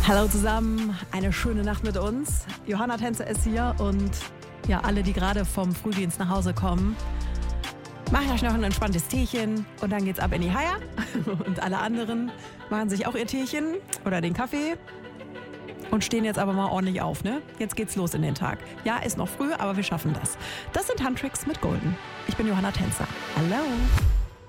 Hallo zusammen, eine schöne Nacht mit uns. Johanna Tänzer ist hier und ja, alle, die gerade vom Frühdienst nach Hause kommen, macht euch noch ein entspanntes Teechen und dann geht's ab in die Haia. Und alle anderen machen sich auch ihr Teechen oder den Kaffee und stehen jetzt aber mal ordentlich auf, ne? Jetzt geht's los in den Tag. Ja, ist noch früh, aber wir schaffen das. Das sind Handtricks mit Golden. Ich bin Johanna Tänzer. Hallo.